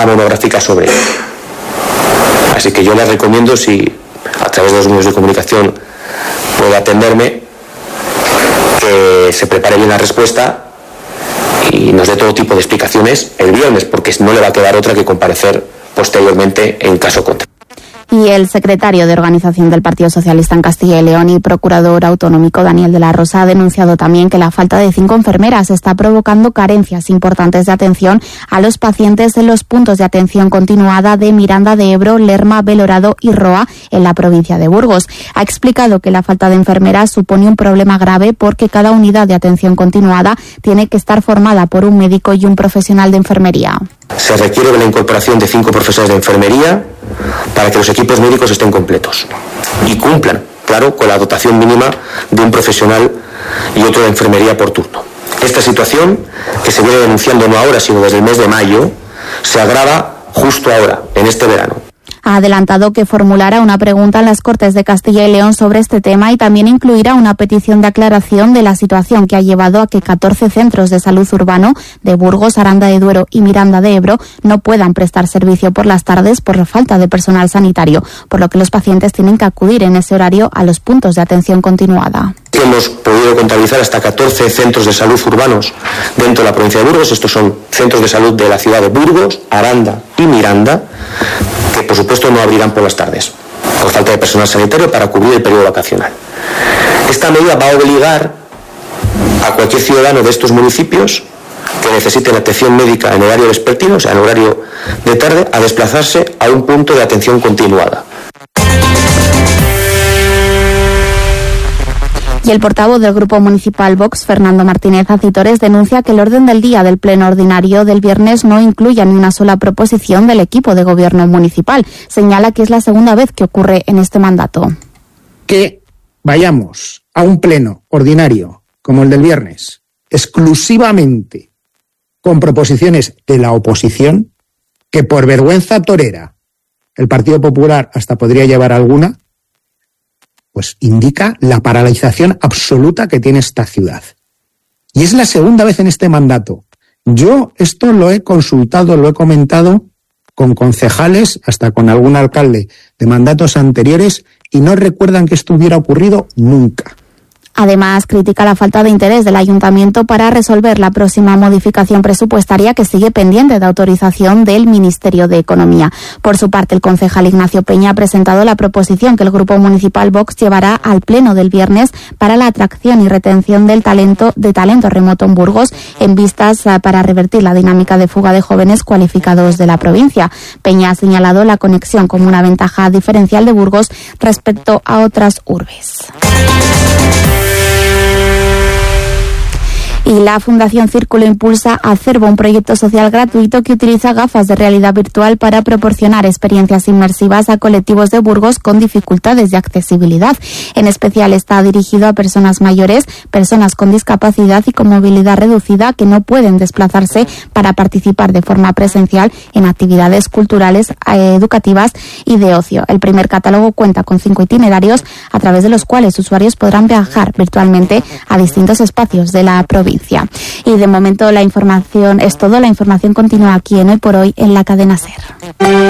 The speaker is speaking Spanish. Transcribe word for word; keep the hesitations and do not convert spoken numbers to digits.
una monográfica sobre ello. Así que yo les recomiendo, si a través de los medios de comunicación puede atenderme, que se prepare bien la respuesta y nos dé todo tipo de explicaciones el viernes, porque no le va a quedar otra que comparecer posteriormente en caso contrario. Y el secretario de Organización del Partido Socialista en Castilla y León y procurador autonómico Daniel de la Rosa ha denunciado también que la falta de cinco enfermeras está provocando carencias importantes de atención a los pacientes en los puntos de atención continuada de Miranda de Ebro, Lerma, Belorado y Roa en la provincia de Burgos. Ha explicado que la falta de enfermeras supone un problema grave porque cada unidad de atención continuada tiene que estar formada por un médico y un profesional de enfermería. Se requiere de la incorporación de cinco profesores de enfermería para que los equipos médicos estén completos y cumplan, claro, con la dotación mínima de un profesional y otro de enfermería por turno. Esta situación, que se viene denunciando no ahora, sino desde el mes de mayo, se agrava justo ahora, en este verano. Ha adelantado que formulará una pregunta en las Cortes de Castilla y León sobre este tema y también incluirá una petición de aclaración de la situación que ha llevado a que catorce centros de salud urbano de Burgos, Aranda de Duero y Miranda de Ebro no puedan prestar servicio por las tardes por la falta de personal sanitario, por lo que los pacientes tienen que acudir en ese horario a los puntos de atención continuada. Hemos podido contabilizar hasta catorce centros de salud urbanos dentro de la provincia de Burgos. Estos son centros de salud de la ciudad de Burgos, Aranda y Miranda, que por supuesto no abrirán por las tardes, por falta de personal sanitario para cubrir el periodo vacacional. Esta medida va a obligar a cualquier ciudadano de estos municipios que necesiten atención médica en horario vespertino, o sea, en horario de tarde, a desplazarse a un punto de atención continuada. Y el portavoz del Grupo Municipal Vox, Fernando Martínez Acitores, denuncia que el orden del día del pleno ordinario del viernes no incluya ni una sola proposición del equipo de gobierno municipal. Señala que es la segunda vez que ocurre en este mandato. Que vayamos a un pleno ordinario como el del viernes, exclusivamente con proposiciones de la oposición, que por vergüenza torera el Partido Popular hasta podría llevar alguna, pues indica la paralización absoluta que tiene esta ciudad. Y es la segunda vez en este mandato. Yo esto lo he consultado, lo he comentado con concejales, hasta con algún alcalde de mandatos anteriores, y no recuerdan que esto hubiera ocurrido nunca. Además, critica la falta de interés del Ayuntamiento para resolver la próxima modificación presupuestaria que sigue pendiente de autorización del Ministerio de Economía. Por su parte, el concejal Ignacio Peña ha presentado la proposición que el Grupo Municipal Vox llevará al pleno del viernes para la atracción y retención del talento de talento remoto en Burgos, en vistas para revertir la dinámica de fuga de jóvenes cualificados de la provincia. Peña ha señalado la conexión como una ventaja diferencial de Burgos respecto a otras urbes. Y la Fundación Círculo impulsa Acervo, un proyecto social gratuito que utiliza gafas de realidad virtual para proporcionar experiencias inmersivas a colectivos de Burgos con dificultades de accesibilidad. En especial está dirigido a personas mayores, personas con discapacidad y con movilidad reducida que no pueden desplazarse para participar de forma presencial en actividades culturales, educativas y de ocio. El primer catálogo cuenta con cinco itinerarios a través de los cuales usuarios podrán viajar virtualmente a distintos espacios de la provincia. Y de momento la información es todo. La información continúa aquí en Hoy por Hoy en la cadena SER.